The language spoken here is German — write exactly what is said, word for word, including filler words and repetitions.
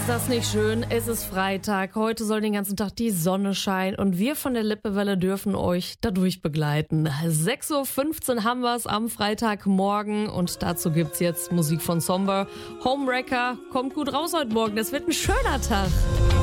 Ist das nicht schön? Es ist Freitag. Heute soll den ganzen Tag die Sonne scheinen und wir von der Lippewelle dürfen euch dadurch begleiten. sechs Uhr fünfzehn haben wir es am Freitagmorgen und dazu gibt's jetzt Musik von Somber. Homewrecker, kommt gut raus heute Morgen. Das wird ein schöner Tag.